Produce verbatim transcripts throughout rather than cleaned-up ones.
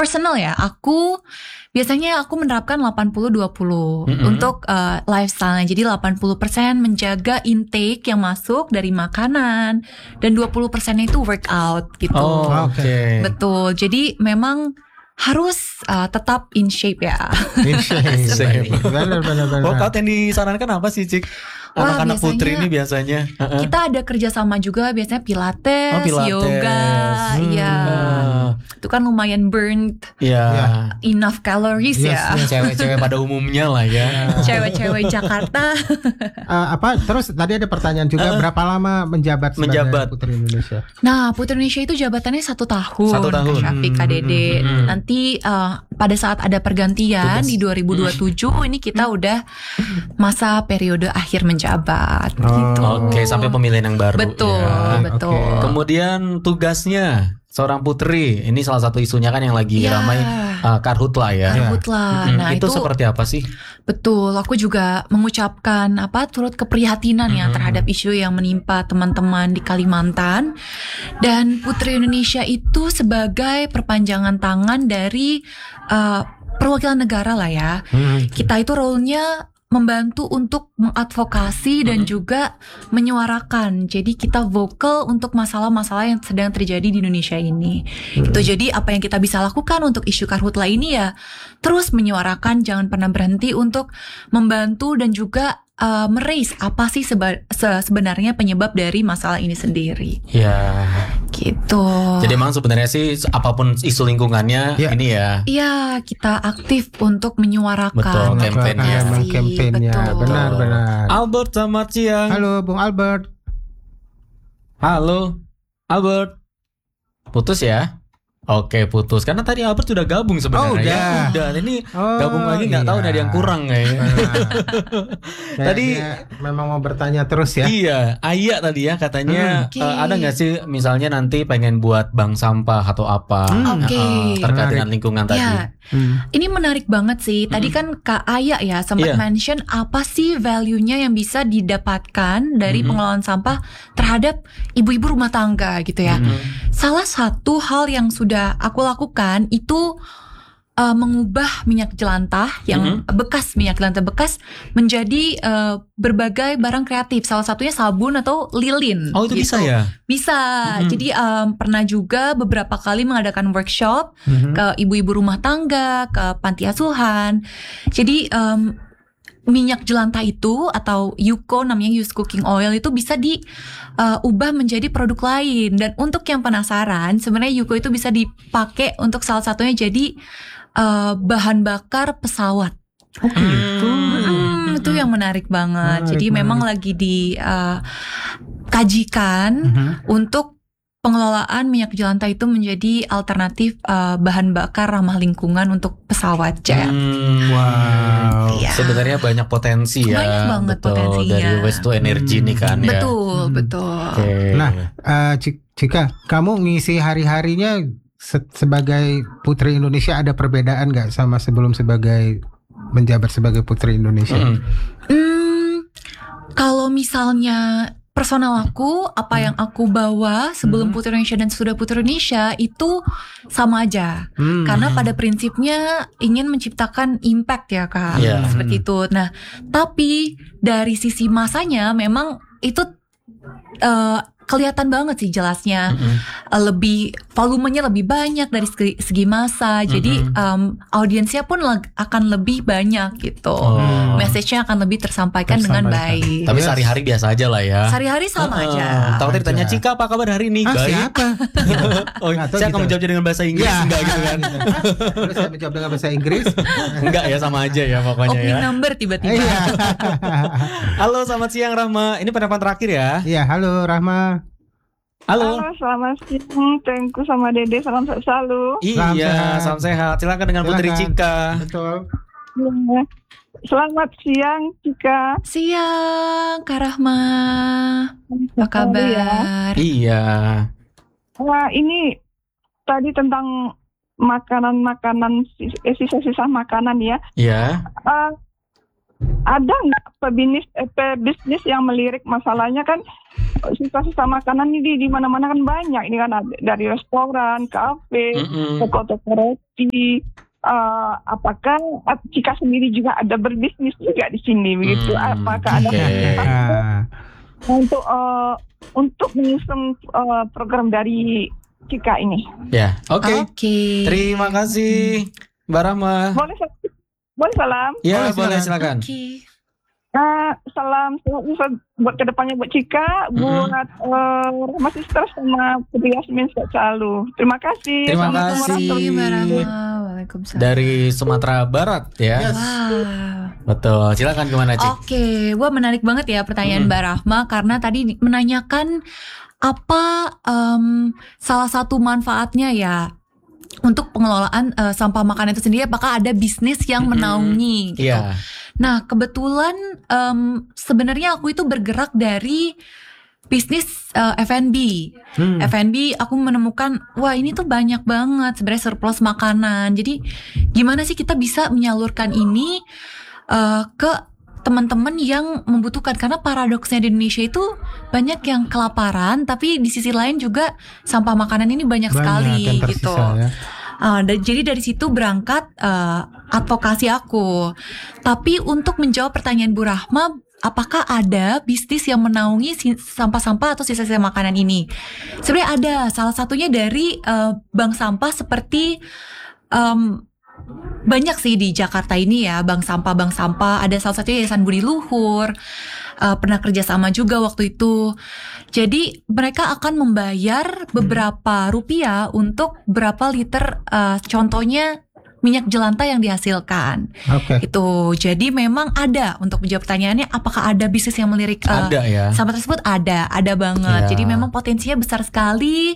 personal ya, aku biasanya aku menerapkan delapan puluh dua puluh mm-hmm. untuk uh, lifestyle. Jadi delapan puluh persen menjaga intake yang masuk dari makanan dan dua puluh persen itu workout gitu. Oh, oke. Okay. Betul. Jadi memang harus uh, tetap in shape ya. In shape. Benar, benar, benar. Workout yang disarankan apa sih, Cik? Wah, anak-anak putri ini biasanya kita ada kerjasama juga, biasanya pilates, oh, pilates. yoga, hmm. ya uh. itu kan lumayan burnt, ya yeah. enough calories yes, ya. Yes. Cewek-cewek pada umumnya lah ya. Cewek-cewek Jakarta. uh, apa? Terus tadi ada pertanyaan juga, uh, berapa lama menjabat sebagai menjabat. Putri Indonesia? Nah, Putri Indonesia itu jabatannya satu tahun. Satu tahun. Kak Syafiq, Kak Dede. Hmm, hmm. Nanti uh, pada saat ada pergantian Tugas. di dua ribu dua puluh tujuh hmm. ini kita udah masa periode akhir menjabat. Jabat oh. gitu. Oke, sampai pemilihan yang baru. Betul, ya. betul. Okay. Kemudian tugasnya seorang putri, ini salah satu isunya kan yang lagi ya. ramai uh, Karhutla ya. Karhutla. Hmm, nah, itu, itu seperti apa sih? Betul, aku juga mengucapkan apa turut keprihatinan hmm. ya terhadap isu yang menimpa teman-teman di Kalimantan. Dan Putri Indonesia itu sebagai perpanjangan tangan dari uh, perwakilan negara lah ya. Hmm. Kita itu role-nya membantu untuk mengadvokasi dan mm-hmm. juga menyuarakan. Jadi kita vokal untuk masalah-masalah yang sedang terjadi di Indonesia ini. Mm-hmm. Gitu. Jadi apa yang kita bisa lakukan untuk isu Karhutla ini ya terus menyuarakan, jangan pernah berhenti untuk membantu dan juga uh, meraise apa sih seba- se- sebenarnya penyebab dari masalah ini sendiri. Ya. Gitu. Jadi emang sebenarnya sih apapun isu lingkungannya ya. ini ya. Iya, kita aktif untuk menyuarakan. Betul, kampanye. Kampanye. Benar-benar. Albert, selamat siang. Halo, Bung Albert. Halo, Albert. Putus ya? Oke, putus. Karena tadi Albert sudah gabung sebenarnya. Oh, udah. Ya, udah. Ini oh, gabung lagi nggak iya. tahu ada yang kurang kayaknya. Nah, tadi memang mau bertanya terus ya. Iya, Aya tadi ya katanya hmm. uh, ada nggak sih misalnya nanti pengen buat bank sampah atau apa hmm. okay. uh, terkait menarik. dengan lingkungan tadi. Ya. Hmm. Ini menarik banget sih. Tadi hmm. kan Kak Aya ya sempat yeah. mention apa sih value-nya yang bisa didapatkan dari hmm. pengelolaan sampah terhadap ibu-ibu rumah tangga gitu ya. Hmm. Salah satu hal yang sudah aku lakukan itu uh, mengubah minyak jelantah yang mm-hmm. bekas minyak jelantah bekas menjadi uh, berbagai barang kreatif. Salah satunya sabun atau lilin. Oh, itu gitu. bisa ya? Bisa. Mm-hmm. Jadi um, pernah juga beberapa kali mengadakan workshop mm-hmm. ke ibu-ibu rumah tangga, ke panti asuhan. Jadi um, minyak jelantah itu atau Yuko namanya used cooking oil itu bisa diubah uh, menjadi produk lain. Dan untuk yang penasaran, sebenarnya Yuko itu bisa dipakai untuk salah satunya jadi uh, bahan bakar pesawat. Oh gitu. Hmm, hmm, itu yang menarik banget. Menarik, Jadi menarik. memang lagi dikajikan uh, uh-huh. untuk pengelolaan minyak jelantah itu menjadi alternatif uh, bahan bakar ramah lingkungan untuk pesawat jet. Hmm, wow. Ya. Sebenarnya banyak potensi ya. Banyak banget betul, potensinya. Dari waste to energy hmm. nih kan ya. Betul, hmm. betul. Okay. Nah, uh, Cika, kamu ngisi hari-harinya se- sebagai Putri Indonesia ada perbedaan nggak sama sebelum sebagai menjabat sebagai Putri Indonesia? Hmm. Hmm, kalau misalnya personal aku, apa yang aku bawa sebelum Putri Indonesia dan sudah Putri Indonesia itu sama aja. Hmm. Karena pada prinsipnya ingin menciptakan impact ya Kak, yeah. seperti itu. Nah, tapi dari sisi masanya memang itu uh, kelihatan banget sih jelasnya. Mm-hmm. uh, lebih volumenya lebih banyak dari segi, segi masa. Mm-hmm. Jadi um, audiensnya pun leg- akan lebih banyak gitu. Oh. Message-nya akan lebih tersampaikan, tersampaikan. dengan baik. Tapi sehari-hari biasa aja lah ya. Sehari-hari sama uh, aja. Takut ditanya Cika apa kabar hari ini? Ah, baik. Siapa? oh, saya gitu. akan menjawabnya dengan bahasa Inggris ya. Enggak gitu kan. Terus saya menjawab dengan bahasa Inggris. Enggak ya, sama aja ya pokoknya Opening ya. number tiba-tiba. Halo, selamat siang Rahma. Ini pendapat terakhir ya. Iya, halo Rahma. Halo. Halo, selamat siang, Tengku sama Dede, salam sehat selalu. Iya, salam sehat. salam sehat. Silakan dengan Silakan. Putri Cika. Betul. Ya. Selamat siang, Cika. Siang, Kak Rahma. Apa kabar? Ya. Iya. Wah, ini tadi tentang makanan-makanan, sisa-sisa makanan ya. Iya. Uh, ada nggak pebisnis, eh, pebisnis yang melirik masalahnya kan? sisa-sisa makanan ini di, di mana-mana kan banyak. Ini kan ada dari restoran, kafe, Mm-mm. toko-toko roti. Uh, apakah Cika sendiri juga ada berbisnis juga di sini begitu? Hmm, Apakah ada oke. Ah, untuk uh, untuk mengusung uh, program dari Cika ini? Ya, oke. Oke. Terima kasih Mbak Rahma. Boleh boleh salam. Ya, Boleh, boleh silakan. silakan. Oke. Uh, salam sehat buat kedepannya buat Cika, Mm-mm. buat uh, Rahma Sister sama Putri Yasmin sehat selalu. Terima kasih. Terima Assalamualaikum kasih. warahmatullahi Mbak Rahma. Dari Waalaikumsalam. Sumatera Barat ya. Yes. Wow. Betul. Silakan gimana, Cik? Oke, wah menarik banget ya pertanyaan Mm-mm. Mbak Rahma karena tadi menanyakan apa em, salah satu manfaatnya ya untuk pengelolaan eh, sampah makanan itu sendiri. Apakah ada bisnis yang Mm-mm. menaungi? Gitu. Iya. Nah kebetulan em, sebenarnya aku itu bergerak dari bisnis eh, F and B. hmm. F and B aku menemukan wah ini tuh banyak banget sebenarnya surplus makanan. Jadi gimana sih kita bisa menyalurkan ini uh, ke teman-teman yang membutuhkan, karena paradoksnya di Indonesia itu banyak yang kelaparan tapi di sisi lain juga sampah makanan ini banyak, sekali yang gitu. tersisa ya. Uh, dan jadi dari situ berangkat uh, advokasi aku. Tapi untuk menjawab pertanyaan Bu Rahma, apakah ada bisnis yang menaungi si- sampah-sampah atau sisa-sisa makanan ini? Sebenarnya ada. Salah satunya dari uh, bank sampah seperti um, banyak sih di Jakarta ini ya, bank sampah bank sampah. Ada salah satunya Yayasan Budi Luhur. Uh, pernah kerjasama juga waktu itu. Jadi mereka akan membayar beberapa rupiah untuk berapa liter, uh, contohnya minyak jelantah yang dihasilkan. Oke. Itu jadi memang ada. Untuk menjawab pertanyaannya, apakah ada bisnis yang melirik uh, Ada ya. sampah tersebut? Ada, ada banget. Ya. Jadi memang potensinya besar sekali.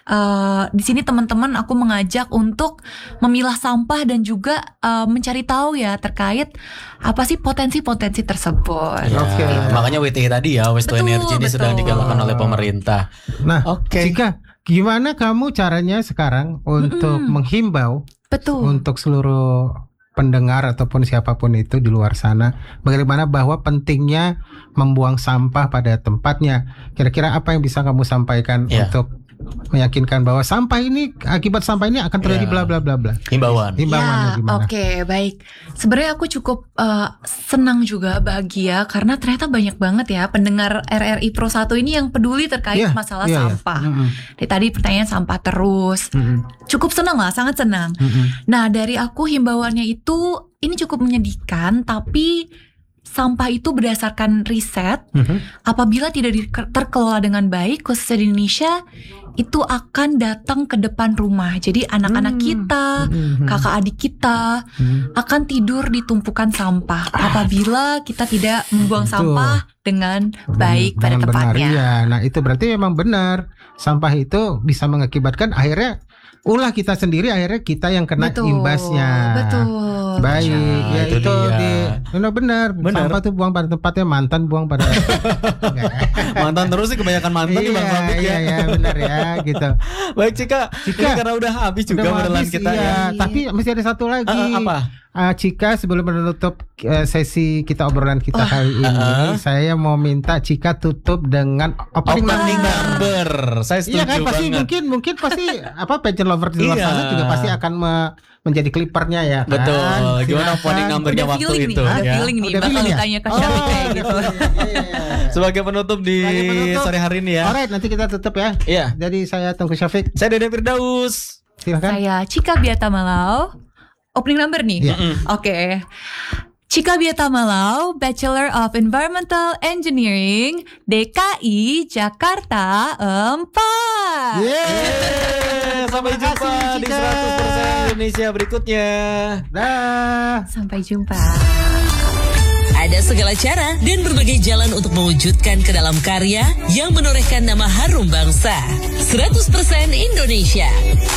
Uh, di sini teman-teman aku mengajak untuk memilah sampah dan juga uh, mencari tahu ya terkait apa sih potensi-potensi tersebut. Ya, Oke. makanya W T H tadi ya, Waste to Betul, Energy ini sedang betul. digalakkan oleh pemerintah. Nah, Oke. Cika, gimana kamu caranya sekarang untuk Mm-mm. menghimbau Betul. untuk seluruh pendengar ataupun siapapun itu di luar sana, bagaimana bahwa pentingnya membuang sampah pada tempatnya? Kira-kira apa yang bisa kamu sampaikan Ya. untuk meyakinkan bahwa sampah ini, akibat sampah ini akan terjadi Ya. bla bla bla bla. Himbauan. Himbauannya Ya, gimana? oke, baik. Sebenarnya aku cukup uh, senang juga, bahagia karena ternyata banyak banget ya pendengar R R I Pro satu ini yang peduli terkait Iya, masalah iya, iya. sampah. Mm-mm, Dari tadi pertanyaan sampah terus. mm-mm, Cukup senang lah, sangat senang. mm-mm. Nah, dari aku himbauannya itu ini cukup menyedihkan, tapi sampah itu berdasarkan riset, Mhm. apabila tidak di- terkelola dengan baik, khususnya di Indonesia, itu akan datang ke depan rumah. Jadi anak-anak Hmm. kita, Mhm. kakak adik kita Mhm. akan tidur di tumpukan sampah apabila kita tidak membuang Betul. sampah dengan baik pada Dengan benar, tempatnya. iya. Nah, itu berarti memang benar. Sampah itu bisa mengakibatkan akhirnya ulah kita sendiri, akhirnya kita yang kena Betul, imbasnya. betul. Baik, Nah, ya itu itu, dia. di benar-benar Benar. sampah tuh buang pada tempatnya, mantan buang pada Enggak. Mantan terus sih, kebanyakan mantan nih Bang Iya, Taufik iya, ya. iya, benar ya, gitu. Baik Cika, Cika. ini karena udah habis juga Udah mau obrolan habis, kita iya. ya. Tapi masih ada satu lagi. Ah, ah, apa? Ah, Cika, sebelum menutup eh, sesi kita obrolan kita Wah, kali ini, ah. saya mau minta Cika tutup dengan opening Opening number. number. Saya setuju Iya kan, pasti banget. mungkin mungkin pasti apa pageant lover di luar Iya. sana juga pasti akan me- menjadi clippernya ya kan. Betul. Gimana Silakan. opening numbernya Udah waktu feeling itu nih, udah ya. feeling nih, Udah bakal feeling ya? ditanya ke Oh, Syafiq kayak udah gitu. feeling. Iya, iya. Sebagai penutup di Sebagai penutup. sore hari ini ya. Alright, nanti kita tutup ya. Iya. Jadi saya tunggu Syafiq. Saya Dede Firdaus. Silakan. Saya Cika Biata Malau. Opening number nih. Iya. Mm-mm. Oke. Cika Biata Malau, Bachelor of Environmental Engineering, D K I Jakarta empat. Yeay, sampai Terima jumpa kasih, di Cika. seratus persen Indonesia berikutnya. Dah. Sampai jumpa. Ada segala cara dan berbagai jalan untuk mewujudkan ke dalam karya yang menorehkan nama harum bangsa. seratus persen Indonesia.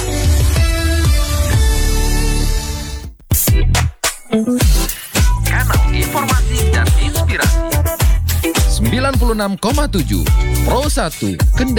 Kanal informasi dan inspirasi. sembilan puluh enam koma tujuh Pro satu Kendari.